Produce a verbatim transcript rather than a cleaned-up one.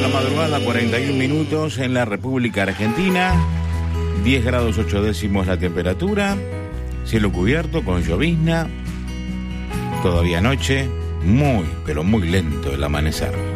la madrugada, cuarenta y un minutos en la República Argentina. diez grados ocho décimos la temperatura. Cielo cubierto con llovizna. Todavía noche. Muy, pero muy lento el amanecer.